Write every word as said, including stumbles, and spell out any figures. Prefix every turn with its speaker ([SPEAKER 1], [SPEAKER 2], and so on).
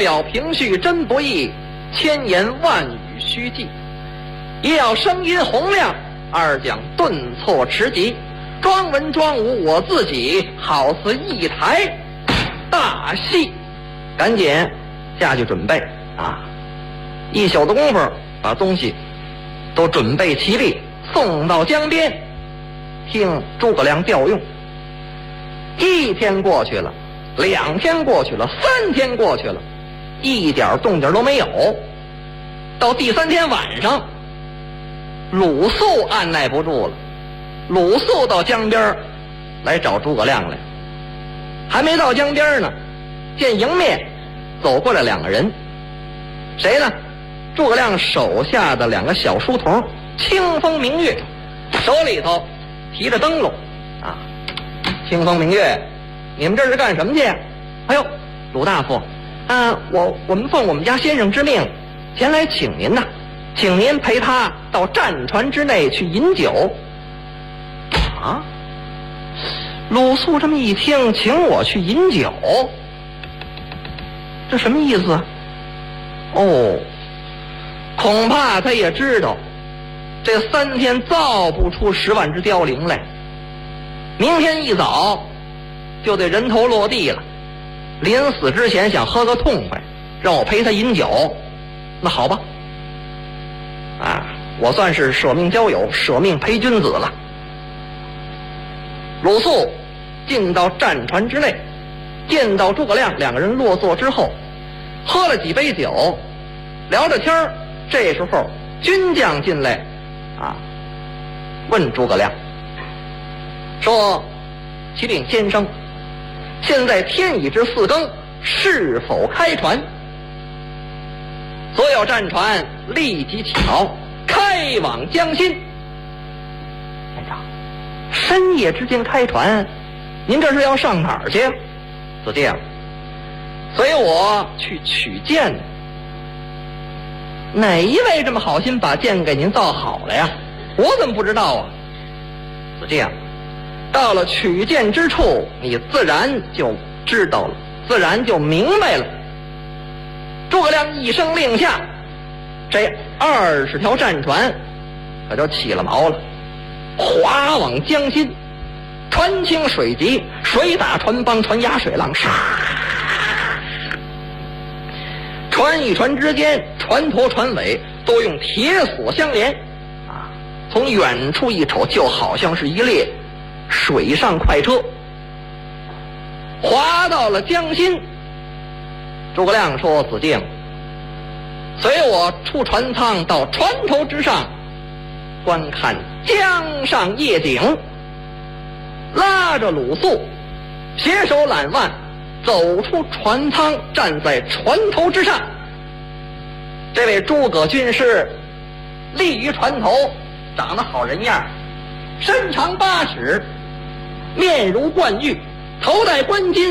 [SPEAKER 1] 表平叙真不易，千言万语虚记。一要声音洪亮，二讲顿挫迟急。装文装武我自己，好似一台大戏。赶紧下去准备啊！一宿的功夫，把东西都准备齐备，送到江边，听诸葛亮调用。一天过去了，两天过去了，三天过去了，一点动静都没有。到第三天晚上，鲁肃按耐不住了，鲁肃到江边来找诸葛亮来。还没到江边呢，见迎面走过来两个人。谁呢？诸葛亮手下的两个小书童，清风明月，手里头提着灯笼啊。清风明月，你们这是干什么去？哎呦，鲁大夫，啊，我我们奉我们家先生之命，前来请您呐，请您陪他到战船之内去饮酒。啊，鲁肃这么一听，请我去饮酒，这什么意思？哦，恐怕他也知道，这三天造不出十万只凋零来，明天一早就得人头落地了。临死之前想喝个痛快，让我陪他饮酒，那好吧，啊，我算是舍命交友，舍命陪君子了。鲁肃进到战船之内，见到诸葛亮，两个人落座之后，喝了几杯酒，聊着天儿。这时候军将进来啊，问诸葛亮说：启禀先生，现在天已至四更，是否开船？所有战船立即起锚，开往江心。班长，深夜之间开船，您这是要上哪儿去？子敬，随我去取剑。哪一位这么好心把剑给您造好了呀？我怎么不知道啊？子敬，到了取剑之处，你自然就知道了，自然就明白了。诸葛亮一声令下，这二十条战船可就起了锚了，划往江心。船轻水急，水打船帮，船压水浪，沙。船与船之间，船头船尾都用铁索相连啊！从远处一瞅，就好像是一列水上快车。划到了江心，诸葛亮说：子敬，随我出船舱到船头之上，观看江上夜景。拉着鲁肃，携手揽腕，走出船舱，站在船头之上。这位诸葛军师立于船头，长得好人样，身长八尺，面如冠玉，头戴冠巾。